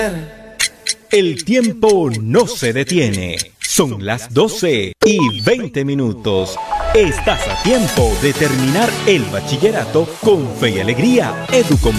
El tiempo no se detiene. Son las 12:20. Estás a tiempo de terminar el bachillerato con fe y alegría. Educomunicaciones.